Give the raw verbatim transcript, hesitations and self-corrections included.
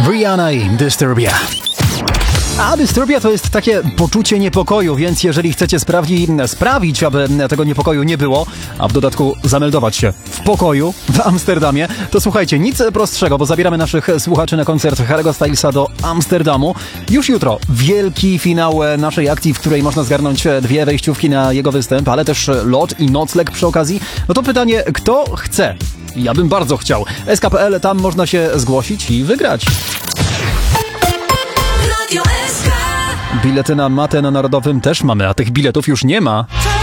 Rihanna i Disturbia. A Disturbia to jest takie poczucie niepokoju, więc jeżeli chcecie sprawdzi, sprawić, aby tego niepokoju nie było, a w dodatku zameldować się w pokoju w Amsterdamie, to słuchajcie, nic prostszego, bo zabieramy naszych słuchaczy na koncert Harry'ego Stylesa do Amsterdamu. Już jutro wielki finał naszej akcji, w której można zgarnąć dwie wejściówki na jego występ, ale też lot i nocleg przy okazji. No to pytanie, kto chce? Ja bym bardzo chciał. S K P L, tam można się zgłosić i wygrać. Bilety na matę na Narodowym też mamy, a tych biletów już nie ma.